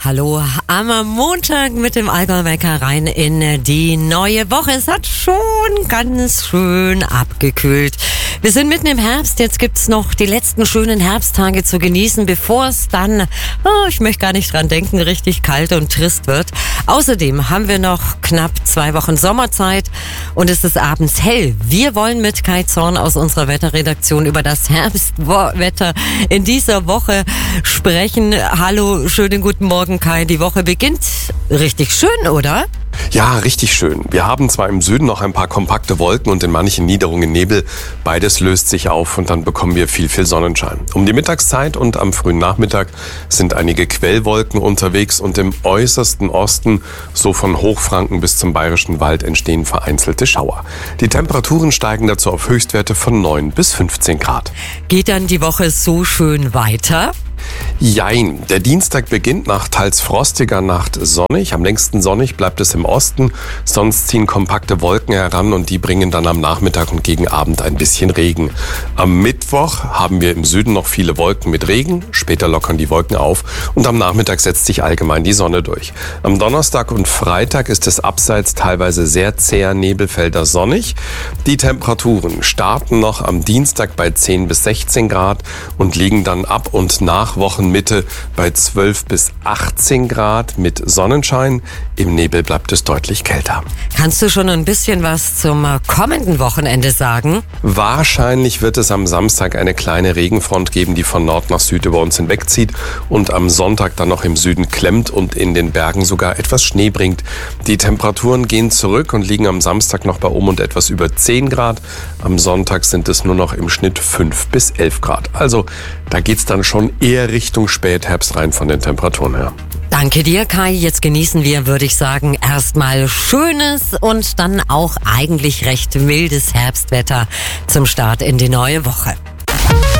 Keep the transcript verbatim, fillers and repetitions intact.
Hallo, am Montag mit dem Allgäu-Wecker rein in die neue Woche. Es hat schon ganz schön abgekühlt. Wir sind mitten im Herbst, jetzt gibt's noch die letzten schönen Herbsttage zu genießen, bevor es dann, oh, ich möchte gar nicht dran denken, richtig kalt und trist wird. Außerdem haben wir noch knapp zwei Wochen Sommerzeit und es ist abends hell. Wir wollen mit Kai Zorn aus unserer Wetterredaktion über das Herbstwetter in dieser Woche sprechen. Hallo, schönen guten Morgen, Kai. Die Woche beginnt richtig schön, oder? Ja, richtig schön. Wir haben zwar im Süden noch ein paar kompakte Wolken und in manchen Niederungen Nebel. Beides löst sich auf und dann bekommen wir viel, viel Sonnenschein. Um die Mittagszeit und am frühen Nachmittag sind einige Quellwolken unterwegs und im äußersten Osten, so von Hochfranken bis zum Bayerischen Wald, entstehen vereinzelte Schauer. Die Temperaturen steigen dazu auf Höchstwerte von neun bis fünfzehn Grad. Geht dann die Woche so schön weiter? Jein. Der Dienstag beginnt nach teils frostiger Nacht sonnig. Am längsten sonnig bleibt es im Osten. Sonst ziehen kompakte Wolken heran und die bringen dann am Nachmittag und gegen Abend ein bisschen Regen. Am Mittwoch haben wir im Süden noch viele Wolken mit Regen. Später lockern die Wolken auf und am Nachmittag setzt sich allgemein die Sonne durch. Am Donnerstag und Freitag ist es abseits teilweise sehr zäher Nebelfelder sonnig. Die Temperaturen starten noch am Dienstag bei zehn bis sechzehn Grad und liegen dann ab und nach Wochenmitte bei zwölf bis achtzehn Grad mit Sonnenschein. Im Nebel bleibt es deutlich kälter. Kannst du schon ein bisschen was zum kommenden Wochenende sagen? Wahrscheinlich wird es am Samstag eine kleine Regenfront geben, die von Nord nach Süd über uns hinwegzieht und am Sonntag dann noch im Süden klemmt und in den Bergen sogar etwas Schnee bringt. Die Temperaturen gehen zurück und liegen am Samstag noch bei um und etwas über zehn Grad. Am Sonntag sind es nur noch im Schnitt fünf bis elf Grad. Also da geht's dann schon eher Richtung Spätherbst rein von den Temperaturen her. Danke dir, Kai. Jetzt genießen wir, würde ich sagen, erstmal schönes und dann auch eigentlich recht mildes Herbstwetter zum Start in die neue Woche.